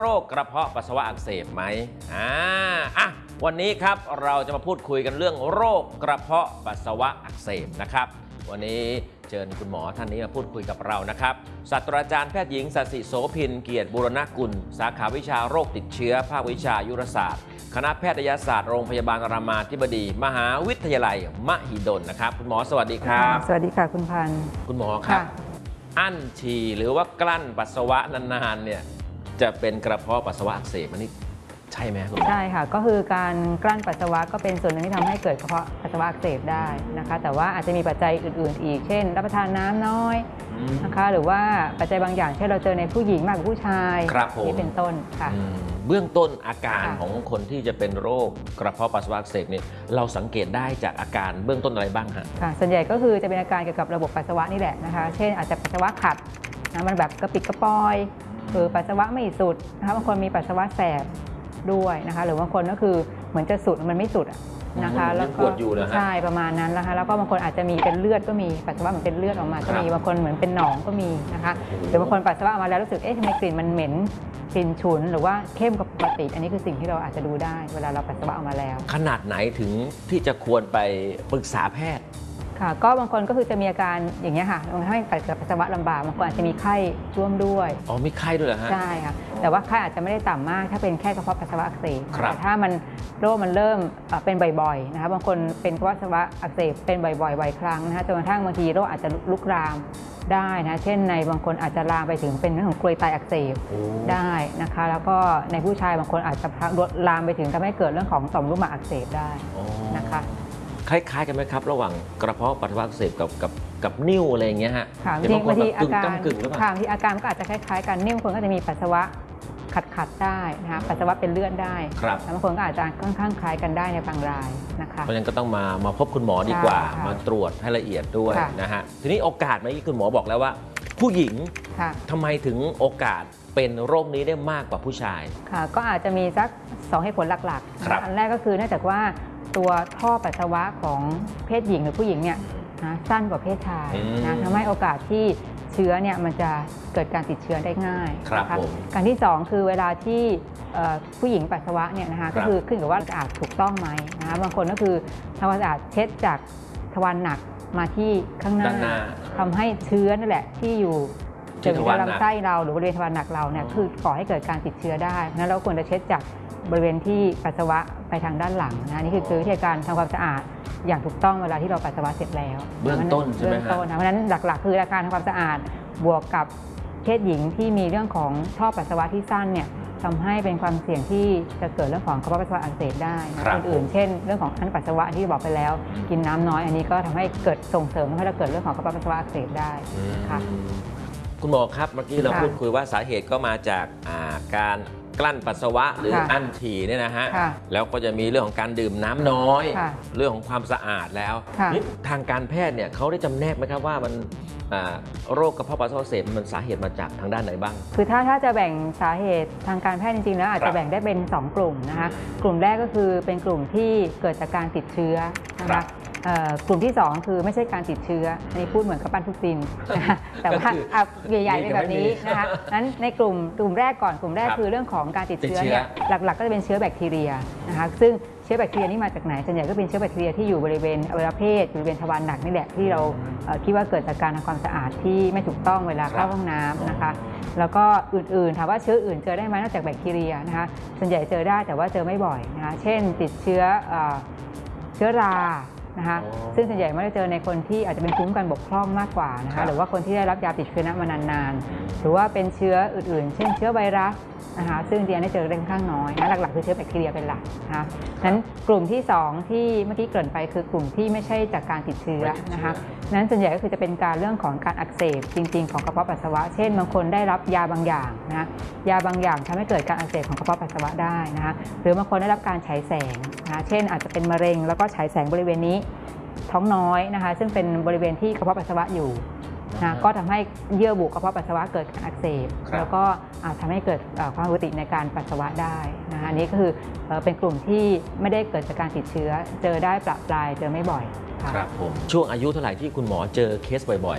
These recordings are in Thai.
โรคกระเพาะปัสสาวะอักเสบไหมวันนี้ครับเราจะมาพูดคุยกันเรื่องโรคกระเพาะปัสสาวะอักเสบนะครับวันนี้เชิญคุณหมอท่านนี้มาพูดคุยกับเรานะครับศาสตราจารย์แพทย์หญิงศศิโสภินเกียรติบูรณกุลสาขาวิชาโรคติดเชื้อภาควิชายุรศาสตร์คณะแพทยศาสตร์โรงพยาบาลรามาธิบดีมหาวิทยาลัยมหิดลนะครับคุณหมอสวัสดีครับสวัสดีค่ะคุณพันธ์คุณหมอครับอั้นฉี่หรือว่ากลั้นปัสสาวะนานๆเนี่ยจะเป็นกระเพาะปัสสาวะอักเสบอันนี้ใช่ไหมคุณหมอใช่ค่ะก็คือการกลั้นปัสสาวะก็เป็นส่วนหนึ่งที่ทำให้เกิดกระเพาะปัสสาวะอักเสบได้นะคะแต่ว่าอาจจะมีปัจจัยอื่นๆอีกเช่นรับประทานน้ำน้อยนะคะหรือว่าปัจจัยบางอย่างที่เราเจอในผู้หญิงมากกว่าผู้ชายนี่เป็นต้นค่ะเบื้องต้นอาการของคนที่จะเป็นโรคกระเพาะปัสสาวะอักเสบเนี่ยเราสังเกตได้จากอาการเบื้องต้นอะไรบ้างฮะค่ะส่วนใหญ่ก็คือจะเป็นอาการเกี่ยวกับระบบปัสสาวะนี่แหละนะคะเช่นอาจจะปัสสาวะขัดนะมันแบบกระปิดกระปอยปัสสาวะไม่สุดนะคะบางคนมีปัสสาวะแสบด้วยนะคะหรือบางคนก็คือเหมือนจะสุดมันไม่สุดนะคะแล้วก็ใช่ประมาณนั้นนะคะแล้วก็บางคนอาจจะมีเป็นเลือดก็มีปัสสาวะเหมือนเป็นเลือดออกมาก็มีบางคนเหมือนเป็นหนองก็มีนะคะหรือบางคนปัสสาวะออกมาแล้วรู้สึกทำไมกลิ่นมันเหม็นกลิ่นฉุนหรือว่าเข้มกว่าปกติอันนี้คือสิ่งที่เราอาจจะดูได้เวลาเราปัสสาวะออกมาแล้วขนาดไหนถึงที่จะควรไปปรึกษาแพทย์ค่ะก็บางคนก็คือจะมีอาการอย่างนี้ค่ะมันทำให้ปัสสาวะลำบากบางคนอาจจะมีไข้ร่วมด้วยมีไข้ด้วยเหรอฮะใช่ค่ะแต่ว่าไข้อาจจะไม่ได้ต่ำมากถ้าเป็นแค่กระเพาะปัสสาวะอักเสบแต่ถ้ามันโรคมันเริ่มเป็นบ่อยๆนะคะบางคนเป็นกระเพาะปัสสาวะอักเสบเป็นบ่อยๆบ่อยครั้งนะคะจนกระทั่งบางทีโรคอาจจะลุกลามได้นะเช่นในบางคนอาจจะลามไปถึงเป็นเรื่องของกรวยไตอักเสบได้นะคะแล้วก็ในผู้ชายบางคนอาจจะลามไปถึงทำให้เกิดเรื่องของต่อมลูกหมากอักเสบได้นะคะคล้ายๆกันไหมครับระหว่างกระเพาะปัสสาวะอักเสบกับนิ่วอะไรอย่างเงี้ยฮะจริงบางทีอาการที่อาการก็อาจจะคล้ายๆกันนิ่วคนก็จะมีปัสสาวะขัดได้นะคะปัสสาวะเป็นเลือดได้บางคนก็อาจจะค่อนข้างคล้ายกันได้ในบางรายนะคะเพราะฉะนั้นก็ต้องมาพบคุณหมอดีกว่ามาตรวจให้ละเอียดด้วยนะฮะทีนี้โอกาสเมื่อกี้คุณหมอบอกแล้วว่าผู้หญิงทำไมถึงโอกาสเป็นโรคนี้ได้มากกว่าผู้ชายค่ะก็อาจจะมีสัก2เหตุผลหลักๆอันแรกก็คือเนื่องจากว่าตัวท่อปัสสาวะของเพศหญิงหรือผู้หญิงเนี่ยสั้นกว่าเพศชายนะทำให้โอกาสที่เชื้อเนี่ยมันจะเกิดการติดเชื้อได้ง่ายนะคะการที่2คือเวลาที่ผู้หญิงปัสสาวะเนี่ยนะคะก็คือขึ้นกับว่าสะอาดถูกต้องไหมนะคะบางคนก็คือทำความสะอาดเช็ดจากทวารหนักมาที่ข้างหน้าทำให้เชื้อนั่นแหละที่อยู่ในลำไส้เราหรือบริเวณทวารหนักเราเนี่ยคือก่อให้เกิดการติดเชื้อได้นั้นเราควรจะเช็ดจากบริเวณที่ปัสสาวะไปทางด้านหลังนะนี่คือวิธีการทำความสะอาดอย่างถูกต้องเวลาที่เราปัสสาวะเสร็จแล้วเบื้องต้นใช่ไหมครับเพราะฉะนั้นหลักๆคือการทำความสะอาดบวกกับเพศหญิงที่มีเรื่องของท่อปัสสาวะที่สั้นเนี่ยทำให้เป็นความเสี่ยงที่จะเกิดเรื่องของกระเพาะปัสสาวะอักเสบได้อื่นๆเช่นเรื่องของอั้นปัสสาวะที่บอกไปแล้วกินน้ำน้อยอันนี้ก็ทำให้เกิดส่งเสริมให้เราเกิดเรื่องของกระเพาะปัสสาวะอักเสบได้ค่ะคุณหมอครับเมื่อกี้เราพูดคุยว่าสาเหตุก็มาจากการกลั้นปัสสาวะหรืออั้นฉี่เนี่ยนะฮะแล้วก็จะมีเรื่องของการดื่มน้ำน้อยเรื่องของความสะอาดแล้วนี่ทางการแพทย์เนี่ยเขาได้จำแนกไหมครับว่ามันโรคกระเพาะปัสสาวะอักเสบมันสาเหตุมาจากทางด้านไหนบ้างคือถ้าจะแบ่งสาเหตุทางการแพทย์จริงๆแล้วอาจจะแบ่งได้เป็น2กลุ่มนะคะกลุ่มแรกก็คือเป็นกลุ่มที่เกิดจากการติดเชื้อนะคะกลุ่มที่2คือไม่ใช่การติดเชื้ออันนี้พูดเหมือนกับปั้นทุกซินนะคะแต่ว่าใหญ่ๆเป็นแบบนี้นะคะนั้นในกลุ่มแรกก่อนกลุ่มแรกคือเรื่องของการติดเชื้อเนี่ยหลักๆก็จะเป็นเชื้อแบคทีเรียนะคะซึ่งเชื้อแบคทีเรียนี่มาจากไหนส่วนใหญ่ก็เป็นเชื้อแบคทีเรียที่อยู่บริเวณอวัยวะเพศบริเวณทวารหนักนี่แหละที่เราคิดว่าเกิดจากการทำความสะอาดที่ไม่ถูกต้องเวลาเข้าห้องน้ำนะคะแล้วก็อื่นๆถามว่าเชื้ออื่นเจอได้ไหมนอกจากแบคทีเรียนะคะส่วนใหญ่เจอได้แต่ว่าเจอไม่บ่อยนะคะเช่นติดเชื้อรานะคะซึ่งส่วนใหญ่ไม่ได้เจอในคนที่อาจจะเป็นภูมิคุ้มกันบกพร่องมากกว่านะคะหรือว่าคนที่ได้รับยาติดเชื้อมานานๆหรือว่าเป็นเชื้ออื่นๆเช่นเชื้อไวรัสนะคะซึ่งเดียได้เจอได้ค่อนข้างน้อยนะหลักๆคือเชื้อแบคทีเรียเป็นหลักนะคะนั้นกลุ่มที่2ที่เมื่อกี้เกริ่นไปคือกลุ่มที่ไม่ใช่จากการติดเชื้อนะคะนั้นส่วนใหญ่ก็คือจะเป็นการเรื่องของการอักเสบจริงๆของกระเพาะปัสสาวะเช่นบางคนได้รับยาบางอย่างนะยาบางอย่างทำให้เกิดการอักเสบของกระเพาะปัสสาวะได้นะคะหรือบางคนได้รับการฉายแสงนะเช่นอาจจะเป็นมะเร็งแล้วก็ฉายแสงบริเวณนี้ท้องน้อยนะคะซึ่งเป็นบริเวณที่กระเพาะปัสสาวะอยู่นะก็ทำให้เยื่อบุกระเพาะปัสสาวะเกิดการอักเสบแล้วก็อาจทำให้เกิดความผิดปกติในการปัสสาวะได้นะคะอันนี้ก็คือเป็นกลุ่มที่ไม่ได้เกิดจากการติดเชื้อเจอได้ประปรายเจอไม่บ่อยครับผมช่วงอายุเท่าไหร่ที่คุณหมอเจอเคสบ่อยๆ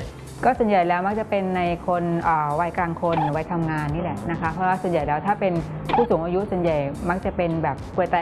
ก็ส่วนใหญ่แล้วมักจะเป็นในคนวัยกลางคนวัยทำงานนี่แหละนะคะเพราะว่าส่วนใหญ่แล้วถ้าเป็นผู้สูงอายุส่วนใหญ่มักจะเป็นแบบกรวยไต